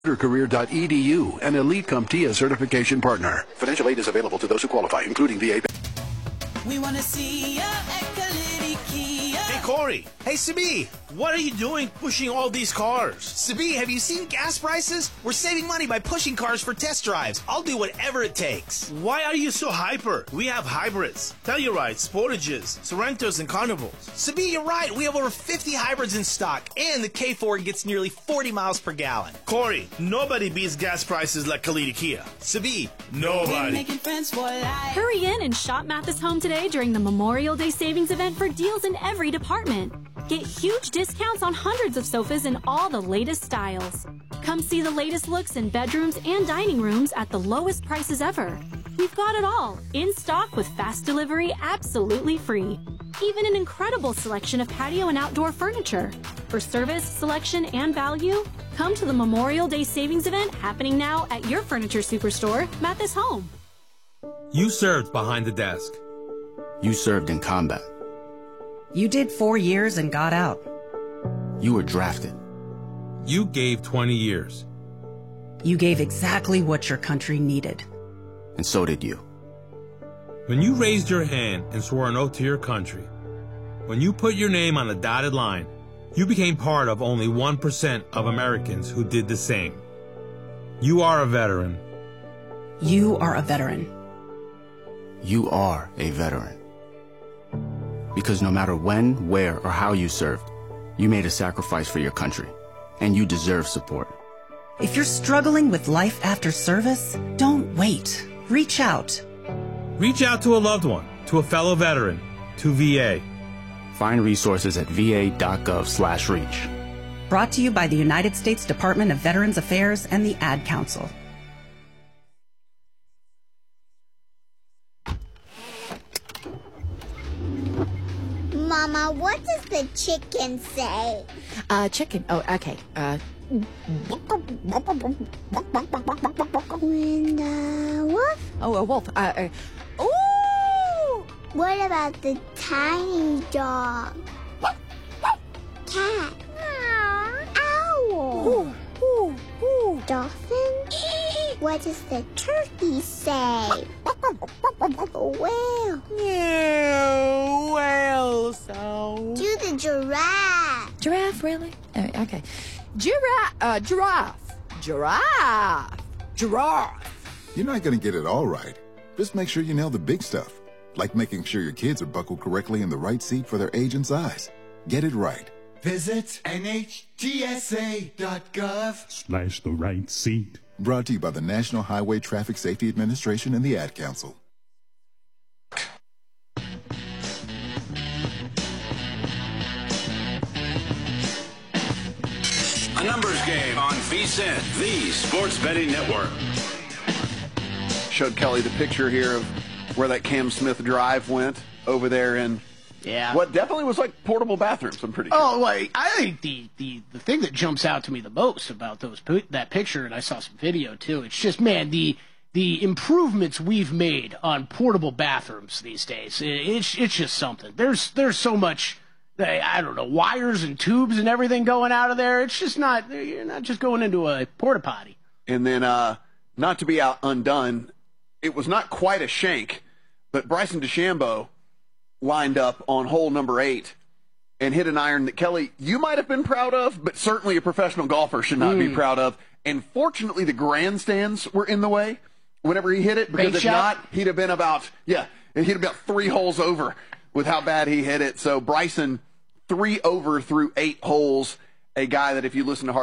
Career.edu, an elite CompTIA certification partner. Financial aid is available to those who qualify, including VA. We want to see ya at Kalidi Kia. Hey, Corey. Hey, Sabi. What are you doing pushing all these cars? Sabi, have you seen gas prices? We're saving money by pushing cars for test drives. I'll do whatever it takes. Why are you so hyper? We have hybrids, Tellurides, Sportages, Sorrentos, and Carnivals. Sabi, you're right. We have over 50 hybrids in stock, and the K4 gets nearly 40 miles per gallon. Corey, nobody beats gas prices like Kalidi Kia. Sabi, nobody. Making friends for life. Hurry in and shop Mathis Home today during the Memorial Day savings event for deals in every department. Get huge discounts on hundreds of sofas in all the latest styles. Come see the latest looks in bedrooms and dining rooms at the lowest prices ever. We've got it all, in stock with fast delivery absolutely free. Even an incredible selection of patio and outdoor furniture. For service, selection, and value, come to the Memorial Day savings event happening now at your furniture superstore, Mathis Home. You served behind the desk. You served in combat. You did 4 years and got out. You were drafted. You gave 20 years. You gave exactly what your country needed. And so did you. When you raised your hand and swore an oath to your country, when you put your name on a dotted line, you became part of only 1% of Americans who did the same. You are a veteran. You are a veteran. You are a veteran. Because no matter when, where, or how you served, you made a sacrifice for your country, and you deserve support. If you're struggling with life after service, don't wait. Reach out. Reach out to a loved one, to a fellow veteran, to VA. Find resources at va.gov/reach. Brought to you by the United States Department of Veterans Affairs and the Ad Council. Mama, what does the chicken say? Chicken. Oh, okay. When wolf? Oh, a wolf. Ooh! What about the tiny dog? Cat? Owl? Dolphin? What does the turkey say? Whale? Yeah, whale sound. Do the giraffe. Giraffe, really? Okay. Giraffe. Giraffe. You're not going to get it all right. Just make sure you nail the big stuff, like making sure your kids are buckled correctly in the right seat for their age and size. Get it right. Visit NHTSA.gov/ the right seat. Brought to you by the National Highway Traffic Safety Administration and the Ad Council. A numbers game on VSiN, the Sports Betting Network. Showed Kelly the picture here of where that Cam Smith drive went over there in what definitely was like portable bathrooms, I'm pretty sure. Oh, well, I think the thing that jumps out to me the most about that picture, and I saw some video too, it's just, man, the improvements we've made on portable bathrooms these days, it's just something. There's so much, I don't know, wires and tubes and everything going out of there. It's just not, you're not just going into a porta potty. And then, not to be undone, it was not quite a shank, but Bryson DeChambeau lined up on hole number 8 and hit an iron that, Kelly, you might have been proud of, but certainly a professional golfer should not be proud of. And fortunately, the grandstands were in the way whenever he hit it, because if not, he'd have been about 3 holes over with how bad he hit it. So Bryson, 3 over through 8 holes. A guy that if you listen to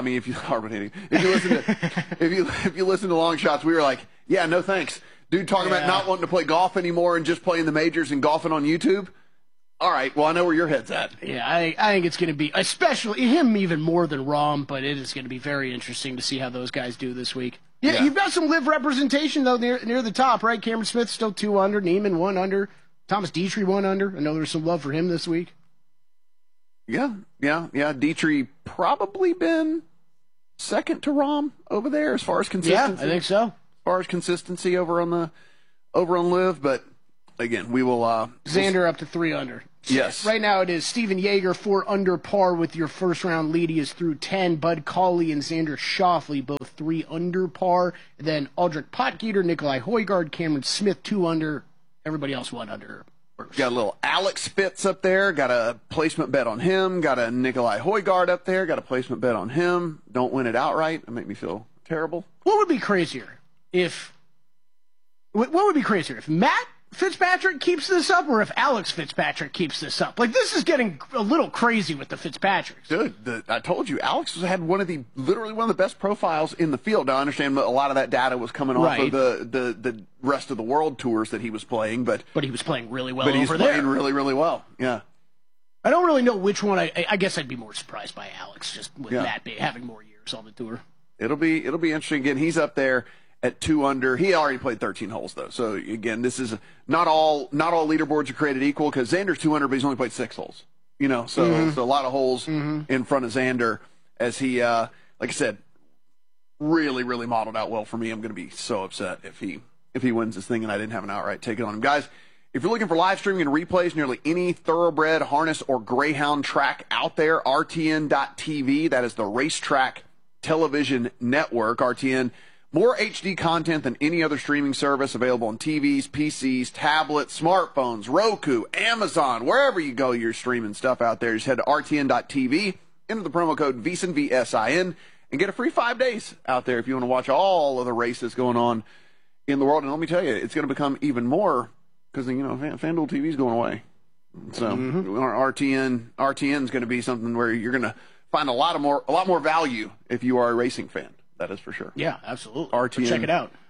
if you listen to Long Shots, we were like, yeah, no thanks. Dude talking about not wanting to play golf anymore and just playing the majors and golfing on YouTube. All right, well, I know where your head's at. Yeah, I think it's going to be, especially him even more than Rahm, but it is going to be very interesting to see how those guys do this week. Yeah, you've got some live representation, though, near the top, right? Cameron Smith still 2 under, Neiman 1 under, Thomas Dietrich 1 under. I know there's some love for him this week. Yeah. Dietrich probably been second to Rahm over there as far as consistency. Yeah, I think so. As far as consistency over on Live, but again, we will. Xander up to 3 under. Yes. Right now it is Steven Yeager, 4 under par with your first round lead. He is through 10. Bud Cauley and Xander Schauffele, both 3 under par. And then Aldrich Potgieter, Nikolai Højgaard, Cameron Smith, 2 under. Everybody else 1 under. Got a little Alex Fitz up there. Got a placement bet on him. Got a Nikolai Højgaard up there. Got a placement bet on him. Don't win it outright. That make me feel terrible. What would be crazier if Matt Fitzpatrick keeps this up, or if Alex Fitzpatrick keeps this up? Like, this is getting a little crazy with the Fitzpatricks. Dude, I told you, Alex had literally one of the best profiles in the field. Now, I understand a lot of that data was coming off of the rest of the world tours that he was playing, but he was playing really well over there. But he's playing really, really well, yeah. I don't really know which one. I guess I'd be more surprised by Alex, just with Matt having more years on the tour. It'll be interesting. Again, he's up there at 2 under. He already played 13 holes, though. So, again, this is not all leaderboards are created equal, because Xander's 2 under, but he's only played 6 holes. So a lot of holes in front of Xander, as he, like I said, really, really modeled out well for me. I'm going to be so upset if he wins this thing and I didn't have an outright ticket on him. Guys, if you're looking for live streaming and replays nearly any thoroughbred, harness, or greyhound track out there, RTN.TV, that is the Racetrack Television Network, RTN. More HD content than any other streaming service, available on TVs, PCs, tablets, smartphones, Roku, Amazon, wherever you go, you're streaming stuff out there. Just head to RTN.TV, enter the promo code VSIN, VSIN, and get a free 5 days out there if you want to watch all of the races going on in the world. And let me tell you, it's going to become even more, because, FanDuel TV is going away. So RTN is going to be something where you're going to find a lot more value if you are a racing fan. That is for sure. Yeah, absolutely. RTN. Check it out.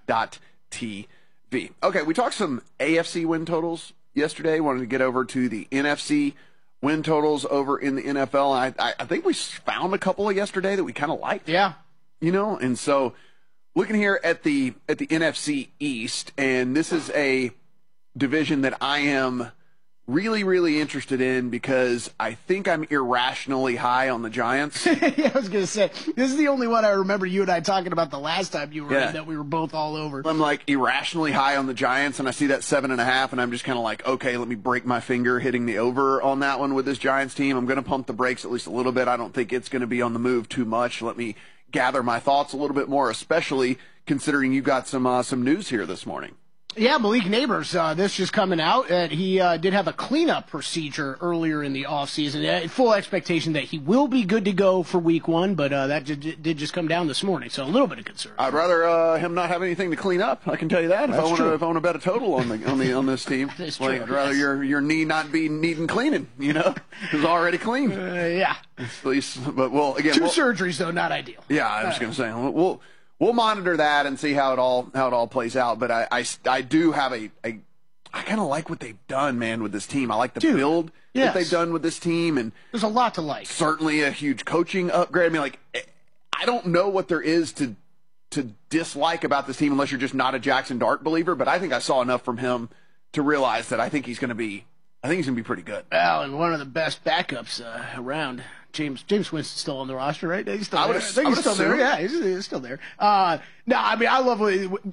.tv. Okay, we talked some AFC win totals yesterday. Wanted to get over to the NFC win totals over in the NFL. I think we found a couple of yesterday that we kind of liked. Yeah. And so looking here at the NFC East, and this is a division that I am really, really interested in, because I think I'm irrationally high on the Giants. Yeah, I was going to say, this is the only one I remember you and I talking about the last time you were in, that we were both all over. I'm like irrationally high on the Giants, and I see that 7.5, and I'm just kind of like, okay, let me break my finger hitting the over on that one with this Giants team. I'm going to pump the brakes at least a little bit. I don't think it's going to be on the move too much. Let me gather my thoughts a little bit more, especially considering you got some news here this morning. Yeah, Malik Neighbors, this just coming out. He did have a cleanup procedure earlier in the offseason. Full expectation that he will be good to go for week 1, but that did just come down this morning, so a little bit of concern. I'd rather him not have anything to clean up. I can tell you that. If I want to bet a total on this team, I'd rather your knee not be needing cleaning. It's already clean. Yeah. At least, but again, 2 surgeries though, not ideal. Yeah, I was going to say we'll monitor that and see how it all plays out. But I do have I kind of like what they've done, man, with this team. I like the build that they've done with this team, and there's a lot to like. Certainly a huge coaching upgrade. I mean, I don't know what there is to dislike about this team unless you're just not a Jackson Dart believer. But I think I saw enough from him to realize that I think he's going to be pretty good. Well, and one of the best backups around. James Winston's still on the roster, right? He's still there. I think he's still there. Yeah, he's still there. No, I mean, I love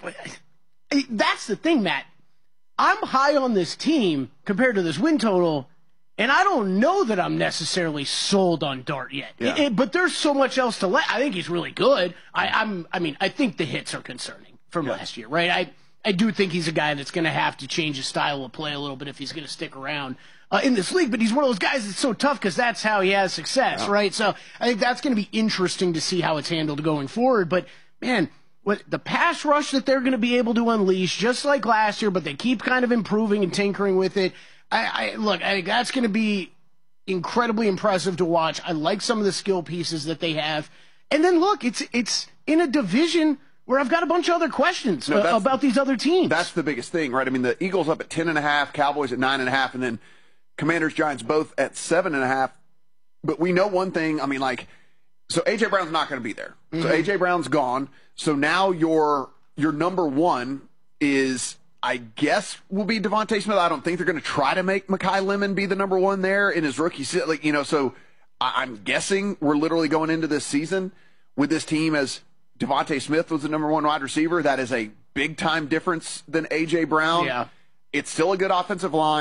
that's the thing, Matt. I'm high on this team compared to this win total, and I don't know that I'm necessarily sold on Dart yet. Yeah. But there's so much else to like. I think he's really good. I think the hits are concerning from last year, right? I do think he's a guy that's going to have to change his style of play a little bit if he's going to stick around in this league. But he's one of those guys that's so tough because that's how he has success, right? So I think that's going to be interesting to see how it's handled going forward. But, man, what the pass rush that they're going to be able to unleash, just like last year, but they keep kind of improving and tinkering with it. I think that's going to be incredibly impressive to watch. I like some of the skill pieces that they have. And then, look, it's in a division where I've got a bunch of other questions about these other teams. That's the biggest thing, right? I mean, the Eagles up at 10.5, Cowboys at 9.5, and then Commanders, Giants both at 7.5. But we know one thing. I mean, so A.J. Brown's not going to be there. Mm-hmm. So A.J. Brown's gone. So now your number one is, I guess, will be Devontae Smith. I don't think they're going to try to make Mekhi Lemon be the number one there in his rookie season. So I'm guessing we're literally going into this season with this team as Devontae Smith was the number one wide receiver. That is a big-time difference than A.J. Brown. Yeah. It's still a good offensive line.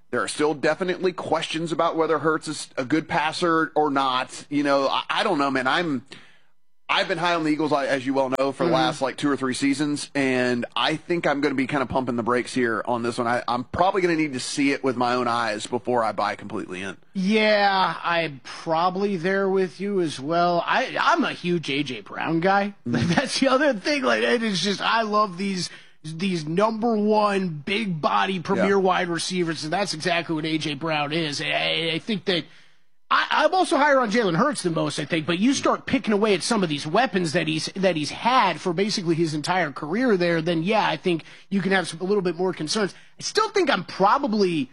There are still definitely questions about whether Hurts is a good passer or not. You know, I don't know, man. I've been high on the Eagles, as you well know, for the last 2 or 3 seasons, and I think I'm going to be kind of pumping the brakes here on this one. I'm probably going to need to see it with my own eyes before I buy completely in. Yeah, I'm probably there with you as well. I'm a huge A.J. Brown guy. That's the other thing. Like, it is just, I love these number one big body premier wide receivers, and that's exactly what A.J. Brown is. I think that I'm also higher on Jalen Hurts than most, I think, but you start picking away at some of these weapons that he's had for basically his entire career there, then yeah, I think you can have a little bit more concerns. I still think I'm probably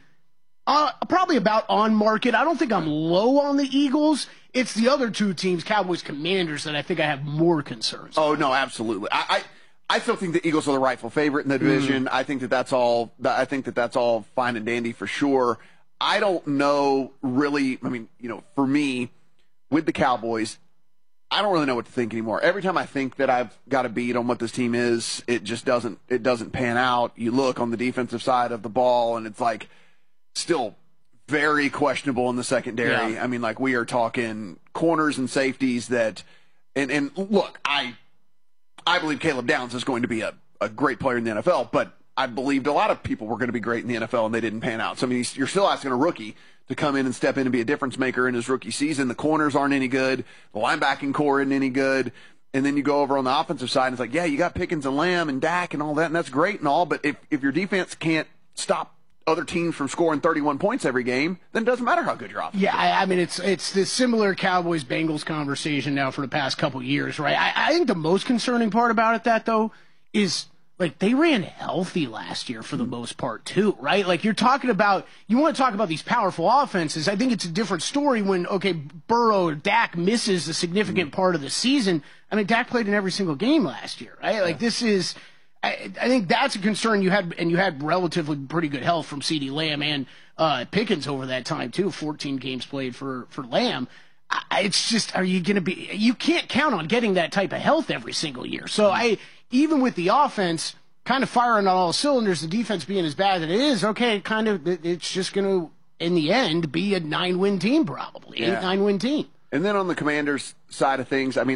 about on market. I don't think I'm low on the Eagles. It's the other two teams, Cowboys, Commanders, that I think I have more concerns. Oh, no, absolutely. I still think the Eagles are the rightful favorite in the division. I think that's all fine and dandy for sure. I don't know really. I mean, you know, for me, with the Cowboys, I don't really know what to think anymore. Every time I think that I've got a beat on what this team is, it just doesn't pan out. You look on the defensive side of the ball, and it's like still very questionable in the secondary. Yeah. I mean, like, we are talking corners and safeties that, and look, I believe Caleb Downs is going to be a great player in the NFL, but I believed a lot of people were going to be great in the NFL, and they didn't pan out. So, I mean, you're still asking a rookie to come in and step in and be a difference maker in his rookie season. The corners aren't any good. The linebacking core isn't any good. And then you go over on the offensive side, and it's like, yeah, you got Pickens and Lamb and Dak and all that, and that's great and all, but if your defense can't stop other teams from scoring 31 points every game, then it doesn't matter how good your offense is. Yeah, I mean, it's this similar Cowboys-Bengals conversation now for the past couple years, right? I think the most concerning part about it, though, is – like, they ran healthy last year for the most part, too, right? Like, you want to talk about these powerful offenses. I think it's a different story when, okay, Burrow or Dak misses a significant part of the season. I mean, Dak played in every single game last year, right? Like, this is, I think that's a concern you had, and you had relatively pretty good health from CeeDee Lamb and Pickens over that time, too. 14 games played for Lamb. It's just, you can't count on getting that type of health every single year. So even with the offense kind of firing on all cylinders, the defense being as bad as it is, okay, it's just going to, in the end, be a 9-win team probably, 8-9-win team. And then on the Commanders side of things, I mean,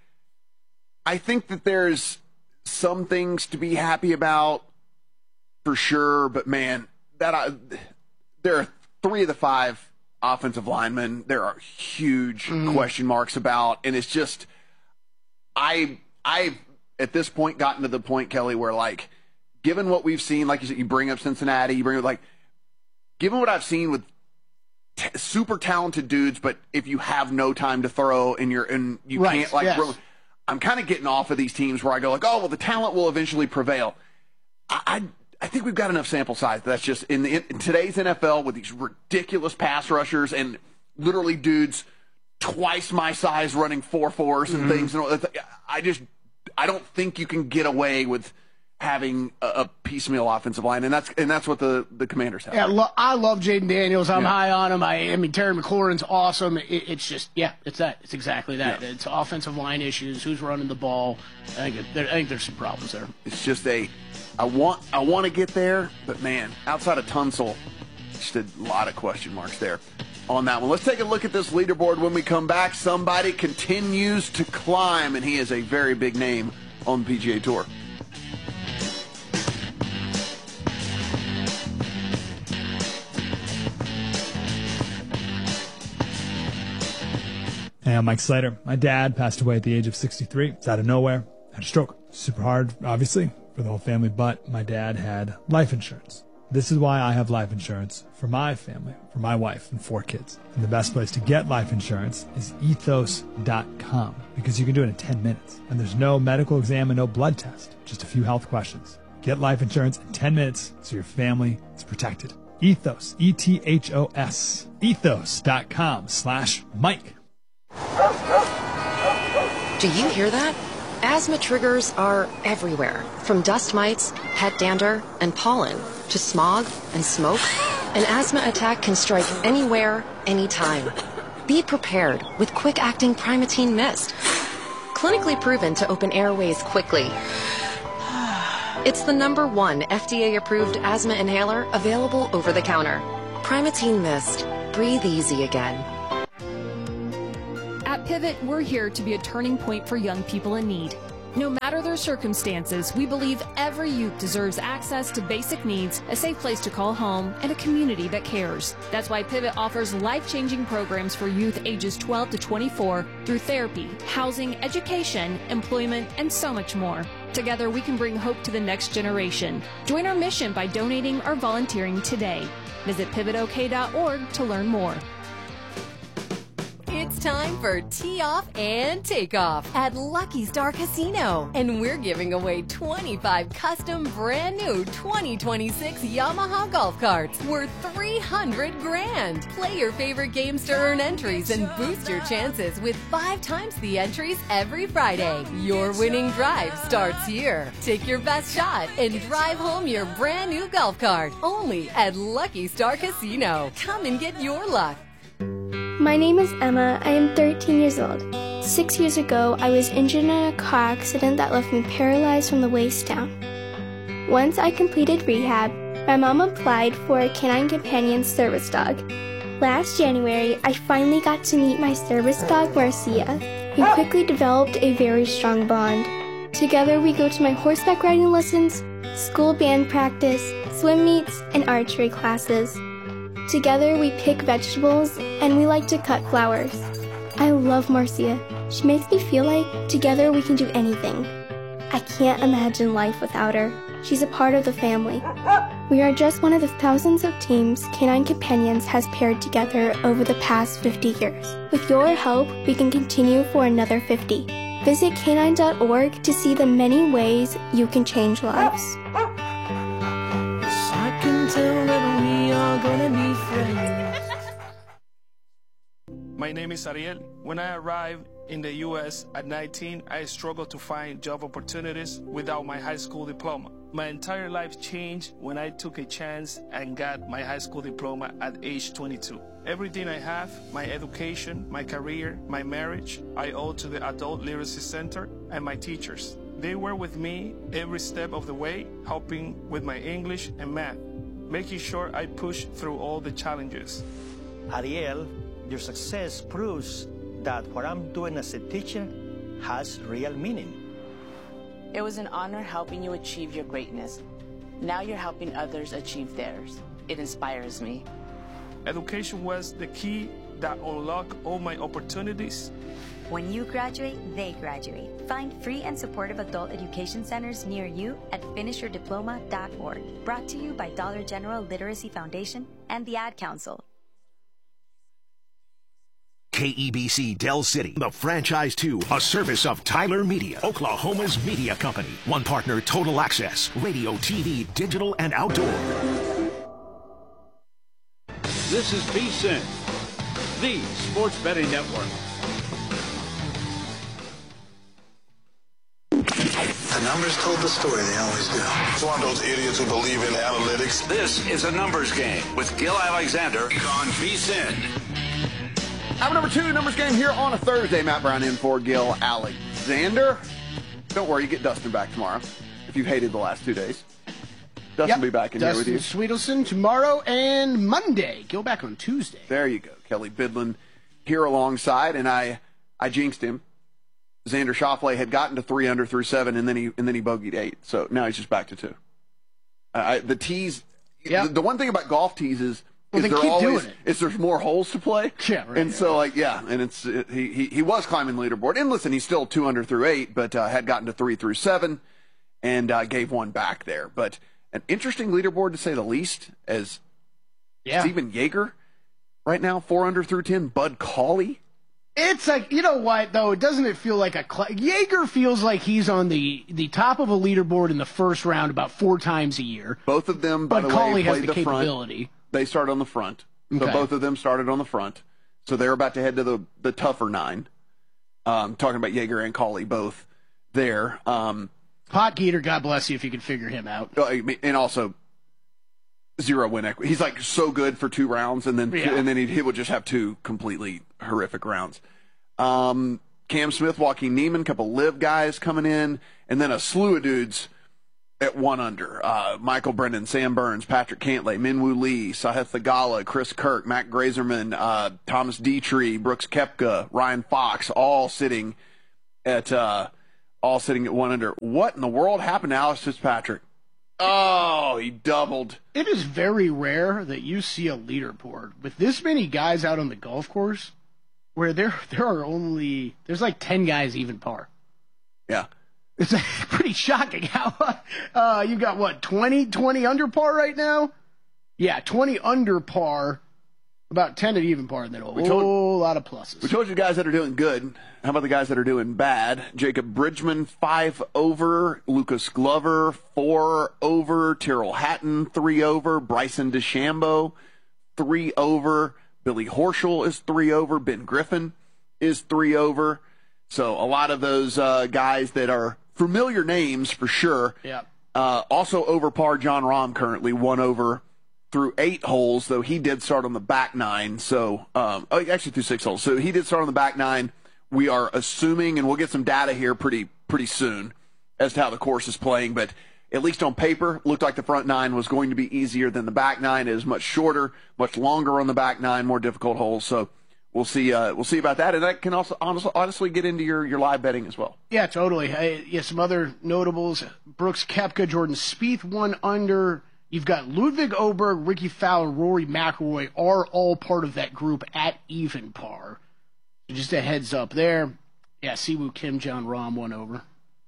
I think that there's some things to be happy about for sure, but man, there are 3 of the 5 offensive linemen there are huge question marks about, and it's just I've at this point gotten to the point, Kelly, where, like, given what we've seen, like you said, you bring up Cincinnati, given what I've seen with super talented dudes, but if you have no time to throw and you can't, like, yes. I'm kind of getting off of these teams where I go like, oh, well, the talent will eventually prevail. I think we've got enough sample size. That's just in today's NFL with these ridiculous pass rushers and literally dudes twice my size running 4.4s and things. I don't think you can get away with having a piecemeal offensive line, and that's what the Commanders have. Yeah, I love Jaden Daniels. I'm high on him. I mean, Terry McLaurin's awesome. It's just, it's that. It's exactly that. Yeah. It's offensive line issues. Who's running the ball? I think there's some problems there. It's just I want to get there, but man, outside of Tunsil, just a lot of question marks there on that one. Let's take a look at this leaderboard when we come back. Somebody continues to climb, and he is a very big name on the PGA Tour. Hey, I'm Mike Slater. My dad passed away at the age of 63. It's out of nowhere. Had a stroke. Super hard, obviously, for the whole family, but my dad had life insurance. This is why I have life insurance for my family, for my wife and 4 kids. And the best place to get life insurance is ethos.com, because you can do it in 10 minutes. And there's no medical exam and no blood test, just a few health questions. Get life insurance in 10 minutes so your family is protected. Ethos, E-T-H-O-S, ethos.com/Mike. Do you hear that? Asthma triggers are everywhere, from dust mites, pet dander, and pollen, to smog and smoke. An asthma attack can strike anywhere, anytime. Be prepared with quick-acting Primatene Mist. Clinically proven to open airways quickly. It's the #1 FDA-approved asthma inhaler available over the counter. Primatene Mist. Breathe easy again. At Pivot, we're here to be a turning point for young people in need. No matter their circumstances, we believe every youth deserves access to basic needs, a safe place to call home, and a community that cares. That's why Pivot offers life-changing programs for youth ages 12 to 24 through therapy, housing, education, employment, and so much more. Together, we can bring hope to the next generation. Join our mission by donating or volunteering today. Visit pivotok.org to learn more. It's time for Tee Off and Takeoff at Lucky Star Casino. And we're giving away 25 custom brand new 2026 Yamaha golf carts worth $300,000. Play your favorite games to earn entries and boost your chances with 5 times the entries every Friday. Your winning drive starts here. Take your best shot and drive home your brand new golf cart only at Lucky Star Casino. Come and get your luck. My name is Emma. I am 13 years old. 6 years ago, I was injured in a car accident that left me paralyzed from the waist down. Once I completed rehab, my mom applied for a Canine Companion service dog. Last January, I finally got to meet my service dog, Marcia. We quickly developed a very strong bond. Together, we go to my horseback riding lessons, school band practice, swim meets, and archery classes. Together, we pick vegetables, and we like to cut flowers. I love Marcia. She makes me feel like together we can do anything. I can't imagine life without her. She's a part of the family. We are just one of the thousands of teams Canine Companions has paired together over the past 50 years. With your help, we can continue for another 50. Visit canine.org to see the many ways you can change lives. I can tell that we are gonna be friends. My name is Ariel. When I arrived in the U.S. at 19, I struggled to find job opportunities without my high school diploma. My entire life changed when I took a chance and got my high school diploma at age 22. Everything I have, my education, my career, my marriage, I owe to the Adult Literacy Center and my teachers. They were with me every step of the way, helping with my English and math, making sure I pushed through all the challenges. Ariel, your success proves that what I'm doing as a teacher has real meaning. It was an honor helping you achieve your greatness. Now you're helping others achieve theirs. It inspires me. Education was the key that unlocked all my opportunities. When you graduate, they graduate. Find free and supportive adult education centers near you at finishyourdiploma.org. Brought to you by Dollar General Literacy Foundation and the Ad Council. KEBC Del City, the Franchise 2, a service of Tyler Media, Oklahoma's media company. One partner, Total Access, radio, TV, digital, and outdoor. This is VSiN, the sports betting network. The numbers told the story, they always do. It's one of those idiots who believe in analytics. This is a numbers game with Gil Alexander on VSiN. Hour number 2, numbers game here on a Thursday. Matt Brown in for Gil Alexander. Don't worry, you get Dustin back tomorrow if you've hated the last 2 days. Dustin will be back in here with you. Dustin Sweetelson tomorrow and Monday. Gil back on Tuesday. There you go. Kelly Bidlin here alongside, and I jinxed him. Xander Schauffele had gotten to 3 under through 7, and then he bogeyed 8. So now he's just back to 2. The tees. Yep. The one thing about golf tees is they're always there's more holes to play. Yeah, right. And so and he was climbing the leaderboard. And listen, he's still 2 under through 8, but had gotten to 3 through 7, and gave one back there. But an interesting leaderboard to say the least. As Steven Yeager right now 4 under through 10. Bud Cauley. It's like, you know what, though? Doesn't it feel like Yeager feels like he's on the top of a leaderboard in the first round about 4 times a year. Both of them, by the way, played the front. They started on the front. So both of them started on the front. So they're about to head to the tougher 9. Talking about Yeager and Cauley both there. Potgieter, God bless you if you can figure him out. And also 0 win equity. He's like so good for 2 rounds, and then he would just have 2 completely horrific rounds. Cam Smith, Joaquin Neiman, couple live guys coming in, and then a slew of dudes at 1 under. Michael Brennan, Sam Burns, Patrick Cantlay, Minwoo Lee, Sahith Theegala, Chris Kirk, Matt Grazerman, Thomas Dietrich, Brooks Koepka, Ryan Fox, all sitting at 1 under. What in the world happened to Alex Fitzpatrick? Oh, he doubled. It is very rare that you see a leaderboard with this many guys out on the golf course where there's like 10 guys even par. Yeah. It's pretty shocking how you got what, 20 under par right now? Yeah, 20 under par, about 10 at even par, and then a whole lot of pluses. We told you guys that are doing good. How about the guys that are doing bad? Jacob Bridgman, 5 over. Lucas Glover, 4 over. Tyrrell Hatton, 3 over. Bryson DeChambeau, 3 over. Billy Horschel is 3 over. Ben Griffin is 3 over. So a lot of those guys that are familiar names for sure. Yeah. Also over par, John Rahm currently 1 over through 8 holes, though he did start on the back 9. So actually through 6 holes. So he did start on the back 9. We are assuming, and we'll get some data here pretty soon as to how the course is playing, but at least on paper, looked like the front 9 was going to be easier than the back 9. It is much shorter, much longer on the back 9, more difficult holes. So we'll see about that, and that can also honestly get into your live betting as well. Yeah, totally. Some other notables: Brooks Koepka, Jordan Spieth 1 under. You've got Ludwig Oberg, Ricky Fowler, Rory McIlroy are all part of that group at even par. So just a heads up there. Yeah, Siwoo Kim, John Rahm 1 over.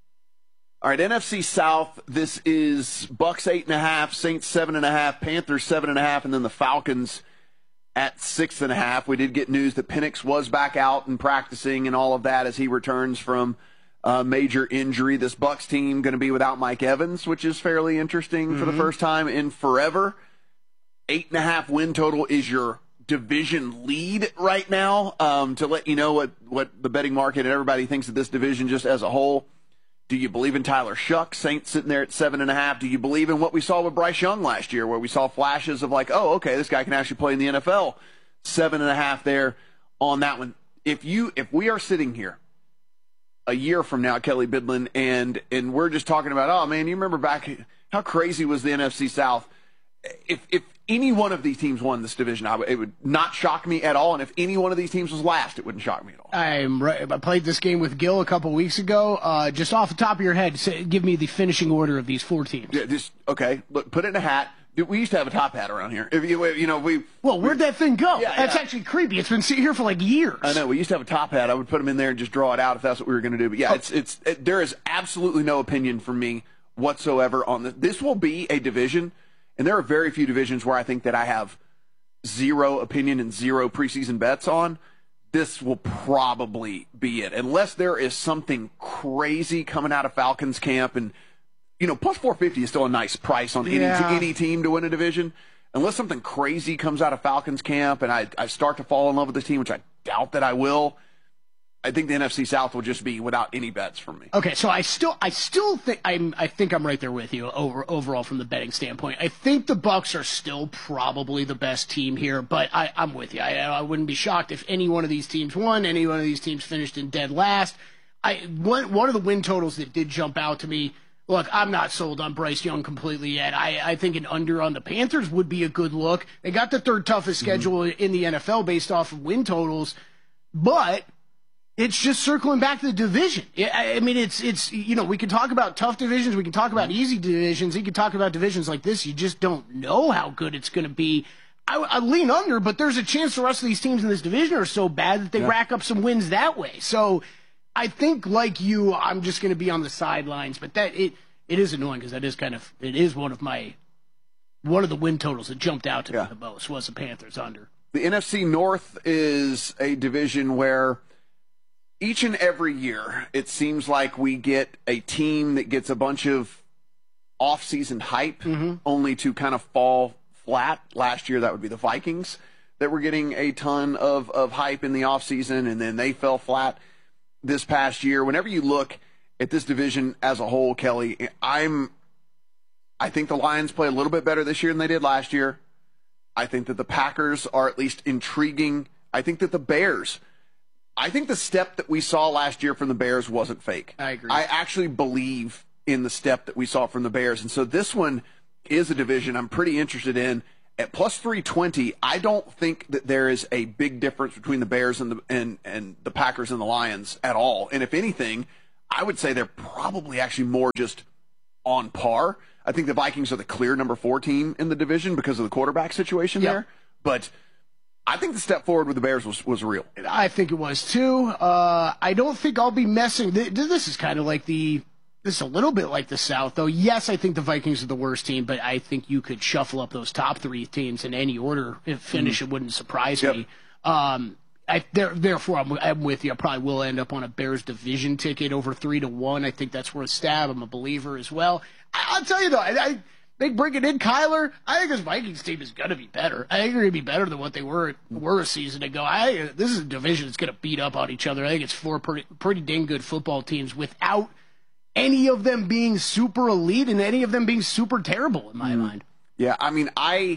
All right, NFC South. This is Bucks 8.5, Saints 7.5, Panthers 7.5, and then the Falcons at 6.5. We did get news that Penix was back out and practicing and all of that as he returns from a major injury. This Bucks team going to be without Mike Evans, which is fairly interesting for the first time in forever. 8.5 win total is your division lead right now. To let you know what the betting market and everybody thinks of this division just as a whole. Do you believe in Tyler Shuck? Saints sitting there at 7.5. Do you believe in what we saw with Bryce Young last year, where we saw flashes of like, oh, okay, this guy can actually play in the NFL? 7.5 there on that one. If we are sitting here a year from now, Kelly Bidlin, and we're just talking about, oh man, you remember back how crazy was the NFC South? If any one of these teams won this division, it would not shock me at all. And if any one of these teams was last, it wouldn't shock me at all. I'm right. I played this game with Gil a couple weeks ago. Just off the top of your head, give me the finishing order of these 4 teams. Yeah, okay. Look, put it in a hat. We used to have a top hat around here. Where'd that thing go? Yeah, that's actually creepy. It's been sitting here for like years. I know. We used to have a top hat. I would put them in there and just draw it out if that's what we were going to do. But yeah, there is absolutely no opinion from me whatsoever on this. This will be a division. And there are very few divisions where I think that I have 0 opinion and 0 preseason bets on. This will probably be it. Unless there is something crazy coming out of Falcons camp. And, plus 450 is still a nice price on any team to win a division. Unless something crazy comes out of Falcons camp and I start to fall in love with the team, which I doubt that I will, I think the NFC South will just be without any bets from me. Okay, so I still think I'm right there with you overall from the betting standpoint. I think the Bucks are still probably the best team here, but I'm with you. I wouldn't be shocked if any one of these teams won, any one of these teams finished in dead last. One of the win totals that did jump out to me. Look, I'm not sold on Bryce Young completely yet. I think an under on the Panthers would be a good look. They got the 3rd toughest schedule in the NFL based off of win totals, but it's just circling back to the division. I mean, it's we can talk about tough divisions, we can talk about easy divisions, you can talk about divisions like this. You just don't know how good it's going to be. I lean under, but there's a chance the rest of these teams in this division are so bad that they rack up some wins that way. So I think, like you, I'm just going to be on the sidelines. But that it is annoying because that is it is one of the win totals that jumped out to me the most was the Panthers under. The NFC North is a division where each and every year, it seems like we get a team that gets a bunch of off-season hype only to kind of fall flat. Last year, that would be the Vikings that were getting a ton of hype in the off-season, and then they fell flat this past year. Whenever you look at this division as a whole, Kelly, I think the Lions play a little bit better this year than they did last year. I think that the Packers are at least intriguing. I think that the Bears... I think the step that we saw last year from the Bears wasn't fake. I agree. I actually believe in the step that we saw from the Bears. And so this one is a division I'm pretty interested in. At plus 320, I don't think that there is a big difference between the Bears and the Packers and the Lions at all. And if anything, I would say they're probably actually more just on par. I think the Vikings are the clear number 4 team in the division because of the quarterback situation there. But I think the step forward with the Bears was real. I think it was too. I don't think I'll be messing. This is kind of like this is a little bit like the South, though. Yes, I think the Vikings are the worst team, but I think you could shuffle up those top 3 teams in any order. If finish, it wouldn't surprise me. Therefore, I'm with you. I probably will end up on a Bears division ticket over 3-1. I think that's worth a stab. I'm a believer as well. I'll tell you though, they bringing in Kyler. I think this Vikings team is going to be better. I think they're going to be better than what they were a season ago. This is a division that's going to beat up on each other. I think it's 4 pretty dang good football teams without any of them being super elite and any of them being super terrible in my mind. Yeah, I mean, I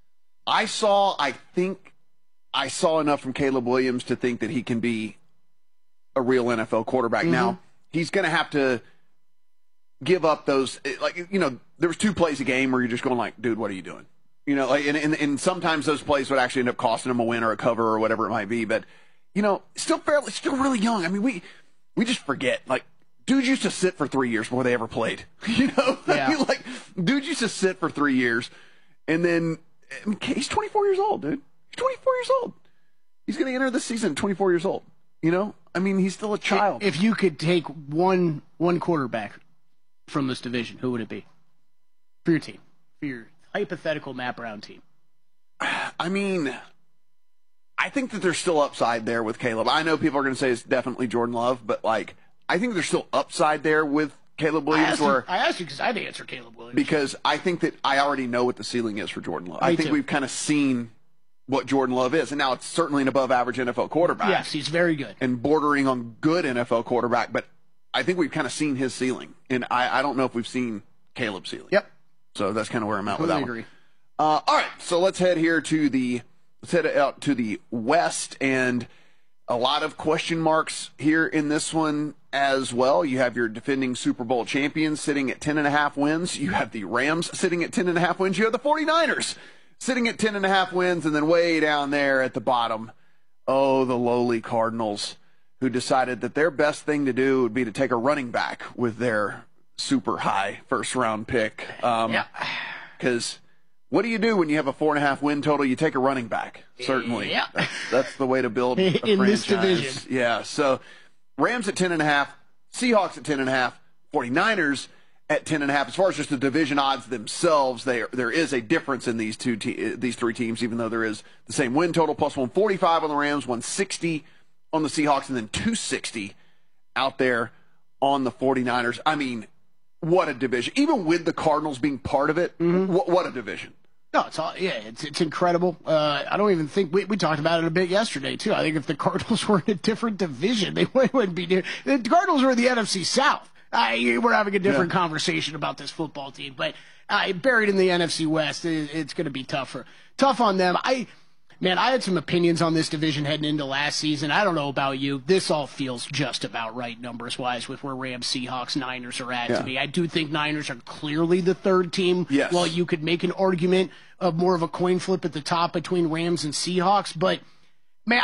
saw enough from Caleb Williams to think that he can be a real NFL quarterback. Now, he's going to have to give up those, there was 2 plays a game where you're just going like, dude, what are you doing? And sometimes those plays would actually end up costing him a win or a cover or whatever it might be. But, still really young. I mean, we just forget, dudes used to sit for 3 years before they ever played. Yeah. I mean, dudes used to sit for 3 years, and then he's 24 years old, dude. He's 24 years old. He's going to enter this season 24 years old. I mean, he's still a child. If you could take one quarterback from this division, who would it be for your team, for your hypothetical Matt Brown team? I mean, I think that there's still upside there with Caleb. I know people are going to say it's definitely Jordan Love, but I think there's still upside there with Caleb Williams. I asked you because I'd answer Caleb Williams. Because I think that I already know what the ceiling is for Jordan Love. I think we've kind of seen what Jordan Love is, and now it's certainly an above-average NFL quarterback. Yes, he's very good. And bordering on good NFL quarterback, but I think we've kind of seen his ceiling, and I don't know if we've seen Caleb's ceiling. Yep. So that's kind of where I'm at with that one. Agree. All right, so let's head out to the West, and a lot of question marks here in this one as well. You have your defending Super Bowl champions sitting at 10.5 wins. You have the Rams sitting at 10.5 wins. You have the 49ers sitting at 10.5 wins, and then way down there at the bottom, the lowly Cardinals, who decided that their best thing to do would be to take a running back with their super high first-round pick. Because what do you do when you have a 4.5 win total? You take a running back, certainly. Yeah. That's the way to build a in franchise. This division. Yeah, so Rams at 10.5, Seahawks at 10.5, 49ers at 10.5. As far as just the division odds themselves, there is a difference in these 3 teams, even though there is the same win total, plus 145 on the Rams, 160 on the Seahawks, and then 260 out there on the 49ers. I mean, what a division. Even with the Cardinals being part of it, what a division. No, it's incredible. I don't even think we talked about it a bit yesterday too. I think if the Cardinals were in a different division, they wouldn't be near. The Cardinals are in the NFC South. We're having a different conversation about this football team, but buried in the NFC West, it's going to be tough on them. I had some opinions on this division heading into last season. I don't know about you. This all feels just about right numbers-wise with where Rams, Seahawks, Niners are at to me. I do think Niners are clearly the 3rd team. Yes. Well, you could make an argument of more of a coin flip at the top between Rams and Seahawks. But, man,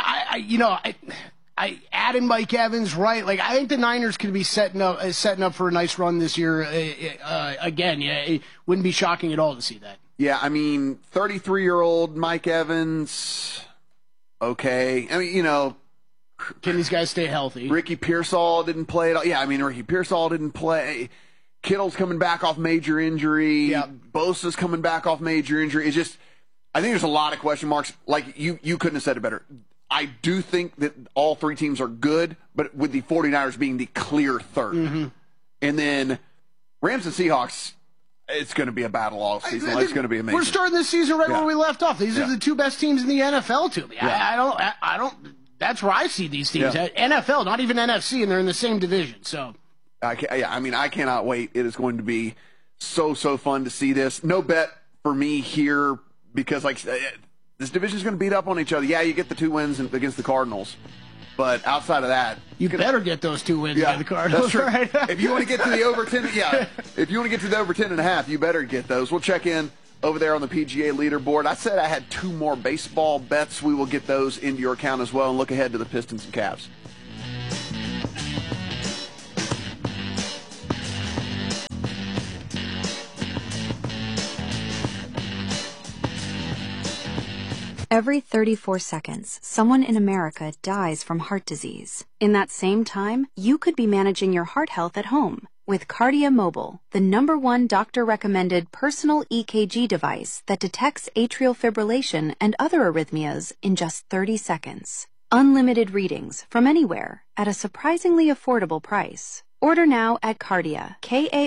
I added Mike Evans, right? I think the Niners could be setting up for a nice run this year again. Yeah, it wouldn't be shocking at all to see that. Yeah, I mean, 33-year-old Mike Evans, okay. I mean, can these guys stay healthy? Ricky Pearsall didn't play at all. Yeah, I mean, Ricky Pearsall didn't play. Kittle's coming back off major injury. Yep. Bosa's coming back off major injury. It's just, I think there's a lot of question marks. Like, you couldn't have said it better. I do think that all 3 teams are good, but with the 49ers being the clear 3rd. And then Rams and Seahawks, it's going to be a battle all season. It's going to be amazing. We're starting this season right where we left off. These are the 2 best teams in the NFL to me. Yeah. I don't. That's where I see these teams. NFL, not even NFC, and they're in the same division. So, I cannot wait. It is going to be so fun to see this. No bet for me here because this division is going to beat up on each other. Yeah, you get the 2 wins against the Cardinals, But outside of that, you better get those 2 wins by the Cardinals. That's true. If you want to get to the over 10, if you want to get to the over 10.5, you better get those. We'll check in over there on the PGA leaderboard. I said I had 2 more baseball bets. We will get those into your account as well and look ahead to the Pistons and Cavs. Every 34 seconds, someone in America dies from heart disease. In that same time, you could be managing your heart health at home with Cardia Mobile, the #1 doctor-recommended personal EKG device that detects atrial fibrillation and other arrhythmias in just 30 seconds. Unlimited readings from anywhere at a surprisingly affordable price. Order now at Cardia,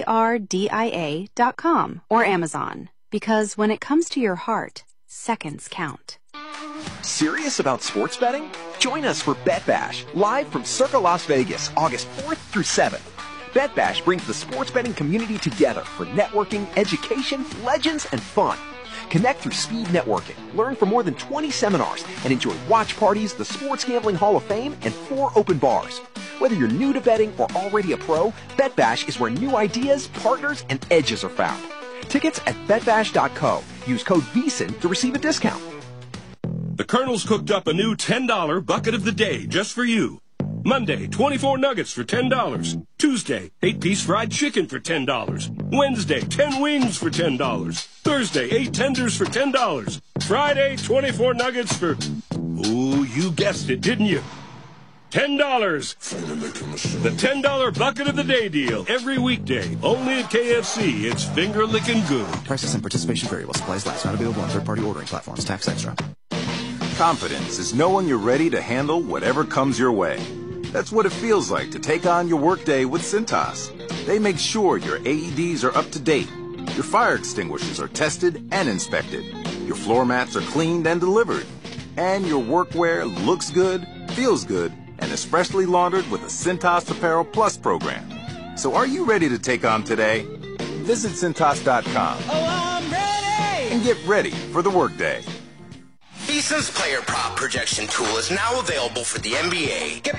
KARDIA.com or Amazon. Because when it comes to your heart, seconds count. Serious about sports betting? Join us for Bet Bash, live from Circa Las Vegas, August 4th through 7th. Bet Bash brings the sports betting community together for networking, education, legends, and fun. Connect through speed networking, learn from more than 20 seminars, and enjoy watch parties, the Sports Gambling Hall of Fame, and 4 open bars. Whether you're new to betting or already a pro, Bet Bash is where new ideas, partners, and edges are found. Tickets at betbash.co. Use code VSIN to receive a discount. The Colonel's cooked up a new $10 bucket of the day just for you. Monday, 24 nuggets for $10. Tuesday, 8-piece fried chicken for $10. Wednesday, 10 wings for $10. Thursday, 8 tenders for $10. Friday, 24 nuggets for... Ooh, you guessed it, didn't you? $10. The $10 bucket of the day deal every weekday. Only at KFC. It's finger-licking good. Prices and participation vary while supplies last. Not available on third-party ordering platforms. Tax extra. Confidence is knowing you're ready to handle whatever comes your way. That's what it feels like to take on your workday with Cintas. They make sure your AEDs are up to date, your fire extinguishers are tested and inspected, your floor mats are cleaned and delivered, and your workwear looks good, feels good, and is freshly laundered with a Cintas Apparel Plus program. So are you ready to take on today? Visit Cintas.com and get ready for the workday. VSiN's player prop projection tool is now available for the NBA. Get